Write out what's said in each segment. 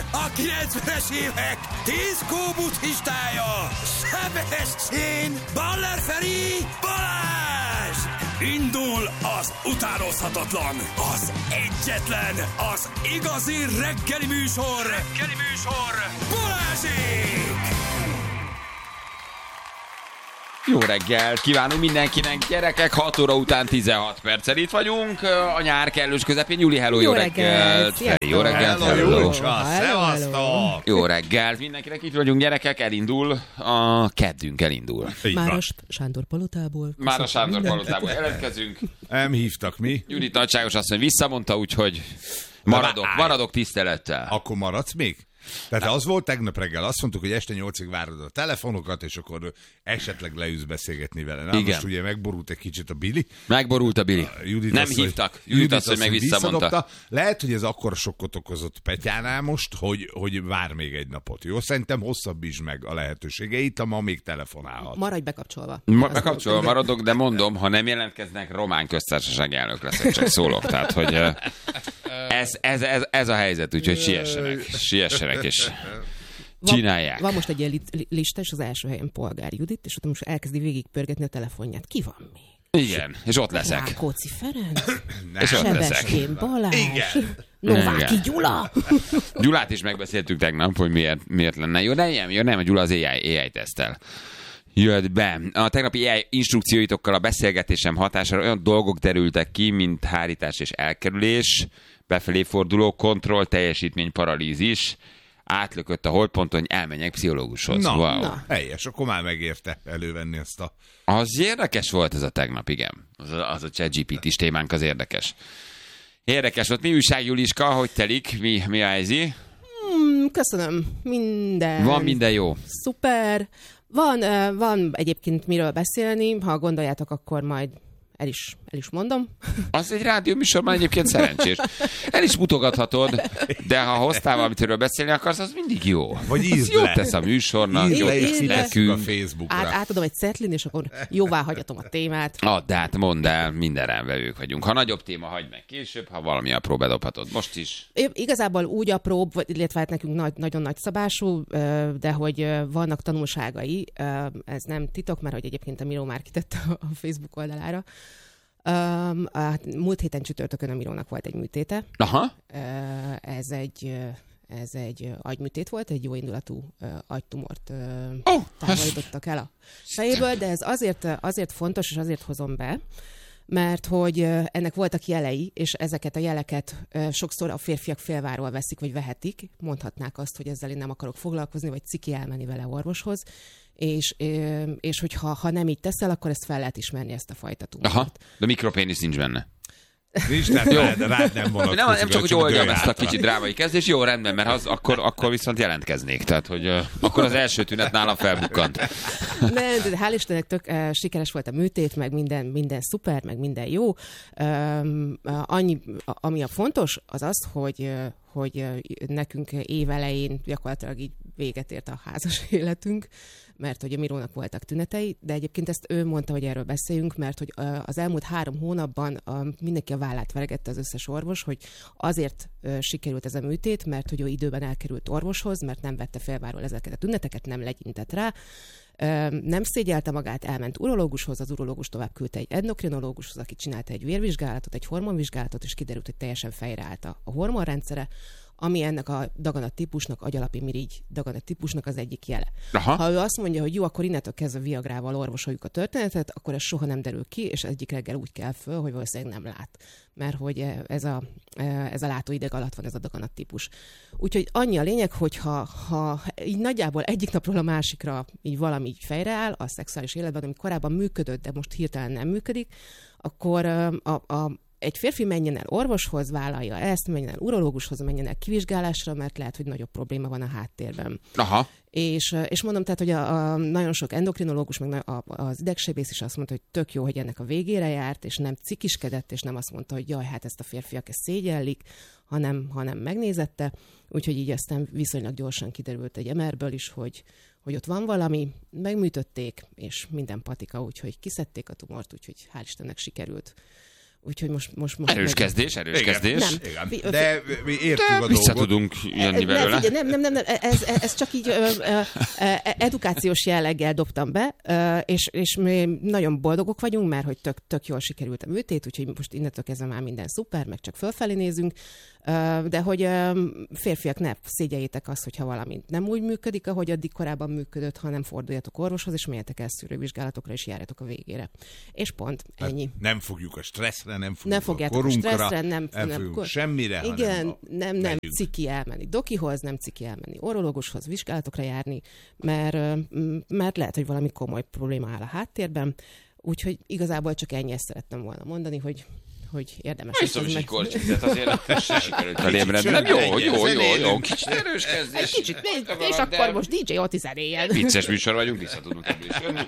a 90-es évek 10 kóbuddhistája, Sebestyén, Baller Feri, Balázs! Indul az utánozhatatlan, az egyetlen, az igazi reggeli műsor, Balázsék! Jó reggelt kívánunk mindenkinek, gyerekek, 6 óra után 16 perccel itt vagyunk, a nyár kellős közepén. Júli, hello, jó reggelt! Feri, jó reggelt, hello! Szevasztok! Jó reggelt mindenkinek, itt vagyunk, gyerekek, elindul, a keddünk elindul. Már a Sándor Palotából. Már a Sándor Palotából jelentkezünk. Nem hívtak mi. Judit nagyságos azt mondja, visszamondta, úgyhogy maradok tisztelettel. Akkor maradsz még? Tehát az volt tegnap reggel, azt mondtuk, hogy este 8-ig várod a telefonokat, és akkor esetleg leülsz beszélgetni vele. Na, most ugye megborult egy kicsit a Bili. Megborult a Bili. Nem hívtak. Judit azt, hogy meg visszamondta. Lehet, hogy ez akkora sokkot okozott Petyánál most, hogy vár még egy napot. Jó? Szerintem hosszabbítsd meg a lehetőségeit, ma még telefonálhat. Maradj bekapcsolva. Bekapcsolva maradok, de mondom, ha nem jelentkeznek, román köztársaság elnök leszek, csak szólok. Tehát, hogy ez a helyzet, úgyhogy siessenek és csinálják. Van most egy ilyen lista, és az első helyen Polgár Judit, és ott most elkezdi végigpörgetni a telefonját. Ki van még? Igen, és ott leszek. Rákóczi Ferenc, És ott leszek. Sebestyén Balázs, Igen. Nováky Gyula. Gyulát is megbeszéltük tegnap, hogy miért lenne. Jó, nem, a Gyula az AI tesztel. Jött be. A tegnapi AI instrukcióitokkal a beszélgetésem hatására olyan dolgok derültek ki, mint hárítás és elkerülés, befelé forduló kontroll, teljesítmény paralízis, átlökött a holdponton, hogy elmenjek pszichológushoz. Na, helyes, akkor már megérte elővenni ezt a... Az érdekes volt ez a tegnap, igen. Az a ChatGPT-s témánk az érdekes. Érdekes volt. Mi újság, Juliska? Hogy telik? Mi a helyzi? Köszönöm. Minden. Van minden jó. Szuper. Van egyébként miről beszélni. Ha gondoljátok, akkor majd el is mondom. Az egy rádióműsorban egyébként szerencsés. El is mutogathatod, de ha hoztál valamiről beszélni akarsz, az mindig jó. Vagy ízd jót le. tesz a műsornak, jót tesz nekünk. A Facebookra. Átadom egy cetlin, és akkor jóvá hagyhatom a témát. Add át, mondd el, minden rávevők vagyunk. Ha nagyobb téma, hagyd meg később, ha valami apró bedobhatod. Most is. Igazából úgy apróbb, illetve hát nekünk nagyon nagy szabású, de hogy vannak tanulságai. Ez nem titok, mert hogy egyébként a Miró már kitette a Facebook oldalára. Múlt héten csütörtökön a Mirónak volt egy műtéte. Aha. Ez egy agyműtét volt, egy jóindulatú agytumort távolítottak el a fejéből, de ez azért fontos, és azért hozom be, mert hogy ennek voltak jelei, és ezeket a jeleket sokszor a férfiak félváról veszik, vagy vehetik, mondhatnák azt, hogy ezzel én nem akarok foglalkozni, vagy ciki elmenni vele orvoshoz, és hogyha nem így teszel, akkor ezt fel lehet ismerni, ezt a fajta tumort. Aha, de mikropénisz nincs benne. Nincs, rád nem vonatkozik. Nem csak, hogy oldjam ezt a kicsit drámai kezdés, jó, rendben, mert akkor viszont jelentkeznék. Tehát, hogy akkor az első tünet nálam felbukkant. De hál' Istennek tök sikeres volt a műtét, meg minden szuper, meg minden jó. Ami a fontos, az az, hogy nekünk évelején gyakorlatilag így véget ért a házas életünk, mert hogy a Mirónak voltak tünetei, de egyébként ezt ő mondta, hogy erről beszéljünk, mert hogy az elmúlt 3 hónapban mindenki a vállát veregette, az összes orvos, hogy azért sikerült ez a műtét, mert hogy ő időben elkerült orvoshoz, mert nem vette félváról ezeket a tüneteket, nem legyintett rá, nem szégyelte magát, elment urológushoz, az urológus tovább küldte egy endokrinológushoz, aki csinálta egy vérvizsgálatot, egy hormonvizsgálatot, és kiderült, hogy teljesen fejreállt a hormonrendszere, ami ennek a daganat-típusnak, agyalapi mirigy daganat-típusnak az egyik jele. Aha. Ha ő azt mondja, hogy jó, akkor innentől kezdve Viagrával orvosoljuk a történetet, akkor ez soha nem derül ki, és egyik reggel úgy kell föl, hogy valószínűleg nem lát. Mert hogy ez a látóideg alatt van ez a daganat-típus. Úgyhogy annyi a lényeg, hogy ha így nagyjából egyik napról a másikra így valami így fejreáll a szexuális életben, ami korábban működött, de most hirtelen nem működik, akkor egy férfi menjen el orvoshoz, vállalja ezt, menjen el urológushoz, menjen el kivizsgálásra, mert lehet, hogy nagyobb probléma van a háttérben. Aha. És mondom, tehát, hogy nagyon sok endokrinológus, meg az idegsebész is azt mondta, hogy tök jó, hogy ennek a végére járt, és nem cikiskedett, és nem azt mondta, hogy jaj, hát ezt a férfiak ezt szégyellik, hanem megnézette. Úgyhogy így aztán viszonylag gyorsan kiderült egy MR-ből is, hogy ott van valami, megműtötték, és minden patika, úgyhogy kiszedték a tumort, úgyhogy hál' Istennek sikerült Úgyhogy most erős kezdés. Nem. De mi értjük a dolgot. Vissza tudunk jönni belőle. Nem. Ez csak így edukációs jelleggel dobtam be, és mi nagyon boldogok vagyunk, mert hogy tök jól sikerült a műtét, úgyhogy most innentől kezdve már minden szuper, meg csak fölfelé nézünk. De hogy férfiak, ne szégyeljétek azt, hogyha valami nem úgy működik, ahogy addig korábban működött, hanem forduljatok orvoshoz, és menjetek el szűrővizsgálatokra, és járjatok a végére. És pont, ennyi. Hát nem fogjuk a stresszre, nem fogjuk a korunkra, nem fogjuk semmire, igen, nem ciki elmenni dokihoz, nem ciki elmenni orológushoz, vizsgálatokra járni, mert lehet, hogy valami komoly probléma áll a háttérben, úgyhogy igazából csak ennyi, ezt szerettem volna mondani, hogy érdemes. Biztos is egy korcsitet, azért sikerült elébredni. Nem, jó, kicsit erős kezdés. Kicsit, és akkor most DJ Oti zenéjel. Vicces műsor vagyunk, vissza tudunk ebből is jönni.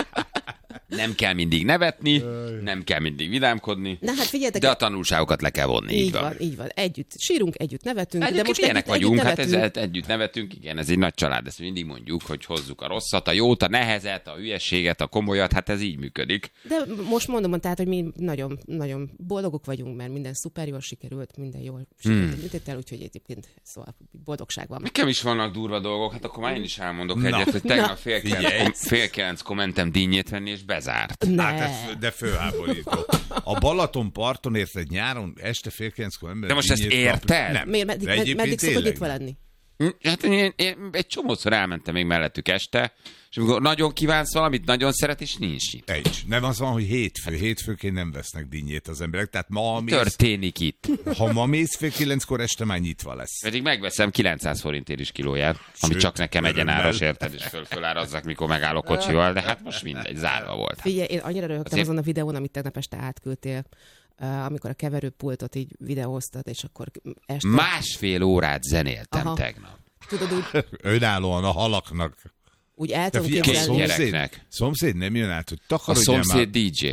Nem kell mindig nevetni, nem kell mindig vidámkodni, na, hát figyeljetek, de a tanulságokat le kell vonni. Így van. Együtt sírunk, együtt nevetünk. De most ilyenek vagyunk, hát együtt nevetünk, igen, ez egy nagy család, ezt mindig mondjuk, hogy hozzuk a rosszat, a jót, a nehezet, a hülyességet, a komolyat, hát ez így működik. De most mondom, tehát, hogy mi nagyon, nagyon boldogok vagyunk, mert minden szuper jól sikerült, minden jól sikerült műtéttel, úgyhogy egyébként szóval boldogság van. Nekem is vannak durva dolgok, hát akkor már én is elmondok egyet, hogy tegnap fél kilenckor mentem dinnyét venni, és bezárt. Hát de főháborító. A Balaton parton érted nyáron, este 8:30 ember. De most ezt érted? Nem. Meddig szokott itt lenni? Hát én egy csomószor elmentem még mellettük este, és amikor nagyon kívánsz valamit, nagyon szeret, és nincs itt. Nem az van, hogy hétfőként nem vesznek dinnyét az emberek, tehát ma történik itt. Ha ma mész 8:30 este már nyitva lesz. Pedig megveszem 900 forintért is kilóját, ami csak nekem egyenáros, érted, és fölárazzak, mikor megállok kocsival, de hát most mindegy, zárva volt. Figyelj, én annyira röhögtem azon a videón, amit tegnap este átküldtél, amikor a keverőpultot így videóztad, és akkor este... 1,5 órát zenéltem tegnap. Tudod, úgy... Önállóan a halaknak. Úgy el tudom képzelni. Szomszéd nem jön át, hogy takarodjál már. A szomszéd DJ.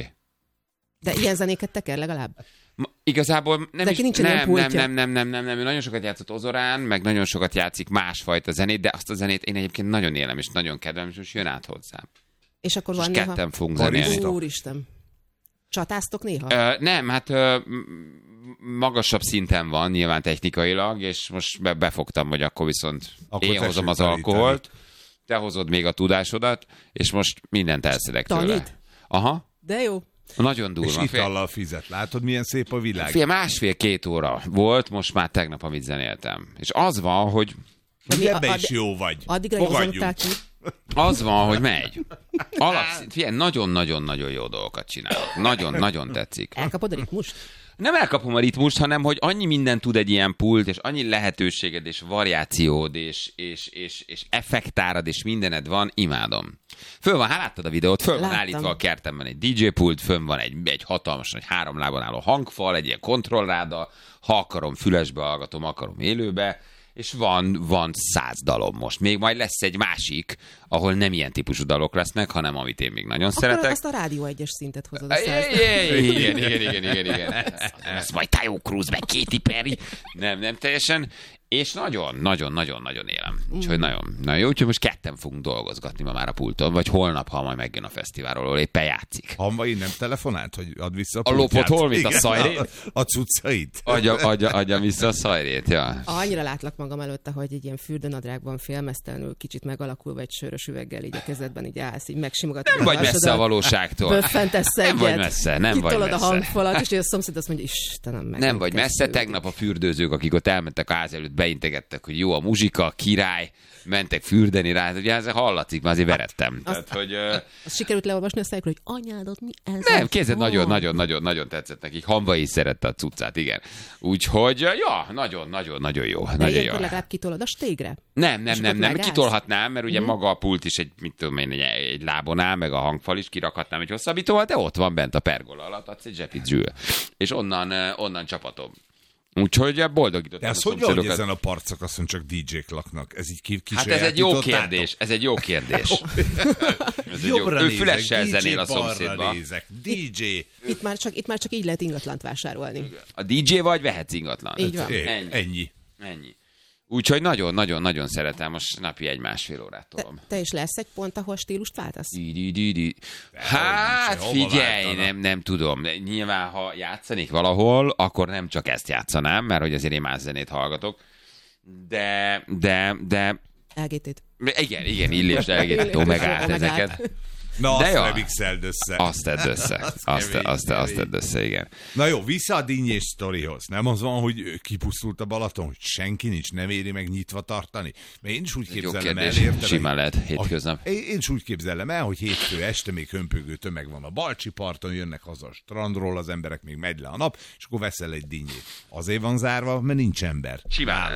De ilyen zenéket teker legalább? Igazából nem is, nem. Ő nagyon sokat játszott Ozorán, meg nagyon sokat játszik másfajta zenét, de azt a zenét én egyébként nagyon élem, és nagyon kedvelem, és most jön át hozzám. És akkor van néha... ketten fogunk zenélni. Úristen. Csatáztok néha? Nem, hát magasabb szinten van nyilván technikailag, és most befogtam, hogy akkor viszont én hozom az alkoholt, te hozod még a tudásodat, és most mindent elszedek tőle. Aha. De jó. Nagyon durva. És itallal fizet. Látod, milyen szép a világ? 1,5-2 óra volt, most már tegnap, amit zenéltem. És az van, hogy... Ebbe is jó vagy. Addigra hozották ki. Az van, hogy megy. Nagyon-nagyon-nagyon jó dolgokat csinálok. Nagyon-nagyon tetszik. Elkapod a ritmust? Nem elkapom a ritmust, hanem hogy annyi minden tud egy ilyen pult, és annyi lehetőséged, és variációd, és effektárad, és mindened van, imádom. Föl van, láttad a videót, föl van állítva a kertemben egy DJ pult, fönn van egy hatalmas, 3 lábon álló hangfal, egy ilyen kontrollráda, ha akarom, fülesbe hallgatom, akarom élőbe, és van 100 dalom most. Még majd lesz egy másik, ahol nem ilyen típusú dalok lesznek, hanem amit én még nagyon szeretek. Akkor azt a Rádió 1-es szintet hozod a 100. Igen. Ez majd Tayo Cruz, meg Katy Perry. Nem teljesen. És nagyon-nagyon élem. Úgyhogy nagyon jó. Úgyhogy most ketten fogunk dolgozgatni ma már a pulton, vagy holnap, ha majd megjön a fesztiválról, ahol éppen játszik. Hamvai nem telefonált, hogy add vissza a lopott holmit, a szajrét? A cuccait. Adja vissza a szajrét, ja. Annyira látlak magam előtte, hogy egy ilyen fürdőnadrágban félmeztelenül, kicsit megalakulva egy sörös üveggel így a kezedben így állsz, így megsimogatod. Nem vagy messze a valóságtól. Böffentesz egyet. Nem vagy messze. Kitolod a hangfalat, és a szomszéd azt mondja, Istenem, meg. Nem vagy messze. Tegnap a fürdőzők, akik ott elmentek a ház előtt, beintegettek, hogy jó a muzsika, király, mentek fürdeni rá, ugye ez hallatszik, már azért verettem. Azt sikerült leolvasni a szájukról, hogy anyádat mi ez? Nem, kézed nagyon tetszett nekik. Hamvai is szerette a cuccát, igen. Úgyhogy, nagyon jó. De ilyenkor legalább kitolod a stégre? Nem, kitolhatnám, mert ugye maga a pult is egy lábon áll, meg a hangfal is kirakhatnám egy hosszabbítóval, de ott van bent a pergola alatt, adsz egy zsepit zsül. És onnan csapatom. Úgyhogy boldogítottam. De ez hogy van, hogy ezen a partszakaszon csak DJ-k laknak? Ez így Hát ez egy jó kérdés. Ő fülessel zenél a szomszédba. DJ. Itt már csak így lehet ingatlant vásárolni. A DJ vagy vehetsz ingatlan. Így van. Ennyi. Ennyi. Úgyhogy nagyon-nagyon-nagyon szeretem, most napi 1-1,5 órát tolom. Te is lesz egy pont, ahol stílust váltasz? Hát figyelj, nem tudom. Nyilván, ha játszanék valahol, akkor nem csak ezt játszanám, mert hogy azért én más zenét hallgatok. De... LGT-t. Igen, Illést, LGT-t, Omegát, ezeket. Na, azt ne mixeld össze. Azt tedd össze, igen. Na jó, vissza a dinnyés sztorihoz. Nem az van, hogy kipusztult a Balaton, hogy senki nincs, nem éri meg nyitva tartani? Mert én is úgy képzelem el, simán lehet hétköznap. Én is úgy képzelem el, hogy hétfő este még hömpögő tömeg van a Balcsi parton, jönnek haza a strandról, az emberek még megy le a nap, és akkor veszel egy dinnyét. Azért van zárva, mert nincs ember. Simán